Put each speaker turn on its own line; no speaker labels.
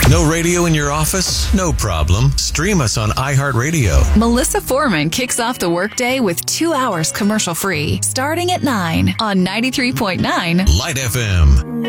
No radio in your office? No problem. Stream us on iHeartRadio.
Melissa Foreman kicks off the workday with 2 hours commercial-free, starting at 9 on 93.9
Light FM.